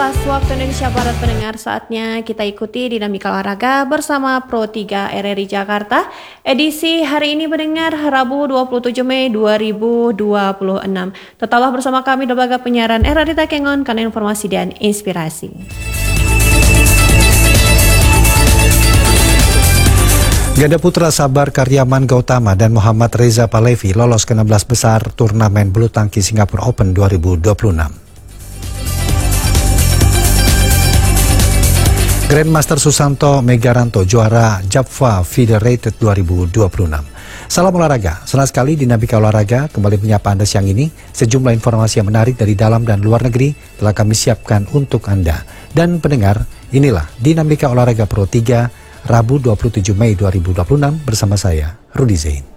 waktu Indonesia Barat pendengar, saatnya kita ikuti dinamika olahraga bersama Pro 3 RRI Jakarta. Edisi hari ini pendengar Rabu 27 Mei 2026. Tetaplah bersama kami di lembaga penyiaran RRI Takengon karena informasi dan inspirasi. Ganda putra Sabar Karyaman Gautama dan Muhammad Reza Palevi lolos ke 16 besar turnamen bulu tangkis Singapore Open 2026. Grandmaster Susanto Megaranto juara Java Federated 2026. Salam olahraga, senang sekali dinamika olahraga kembali menyapa Anda siang ini. Sejumlah informasi yang menarik dari dalam dan luar negeri telah kami siapkan untuk Anda. Dan pendengar, inilah dinamika olahraga Pro 3 Rabu 27 Mei 2026 bersama saya, Rudi Zain.